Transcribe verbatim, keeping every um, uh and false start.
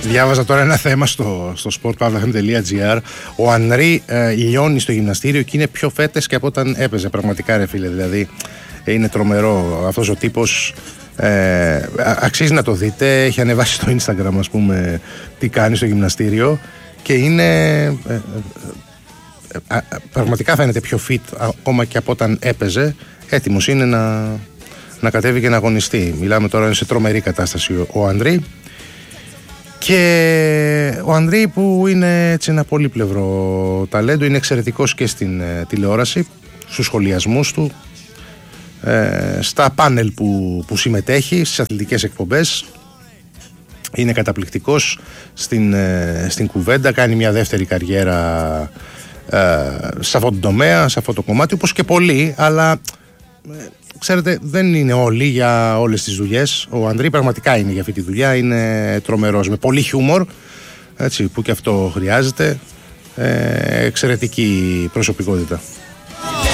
Διάβαζα τώρα ένα θέμα στο, στο sportpavlafm τελεία gr. Ο Ανρί ε, λιώνει στο γυμναστήριο και είναι πιο φέτες και από όταν έπαιζε. Πραγματικά, ρε φίλε, δηλαδή είναι τρομερό αυτός ο τύπος. Ε, αξίζει να το δείτε. Έχει ανεβάσει στο Instagram, ας πούμε, τι κάνει στο γυμναστήριο και είναι ε, ε, ε, ε, πραγματικά φαίνεται πιο fit ακόμα και από όταν έπαιζε. Έτοιμος είναι να, να κατέβει και να αγωνιστεί. Μιλάμε τώρα σε τρομερή κατάσταση ο, ο Ανδρή. Και ο Ανδρή, που είναι έτσι ένα πολύπλευρο ταλέντο, είναι εξαιρετικός και στην ε, τηλεόραση, στους σχολιασμούς του, ε, στα πάνελ που, που συμμετέχει, στις αθλητικές εκπομπές. Είναι καταπληκτικός στην, ε, στην κουβέντα, κάνει μια δεύτερη καριέρα ε, σε αυτό το τομέα, σε αυτό το κομμάτι, όπως και πολλοί, αλλά ε, ξέρετε, δεν είναι όλοι για όλες τις δουλειές. Ο Ανδρή πραγματικά είναι για αυτή τη δουλειά, είναι τρομερός, με πολύ χιούμορ, έτσι, που και αυτό χρειάζεται. ε, εξαιρετική προσωπικότητα.